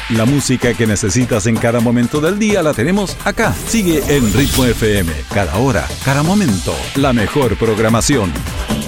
La música que necesitas en cada momento del día la tenemos acá. Sigue en Ritmo FM. Cada hora, cada momento, la mejor programación.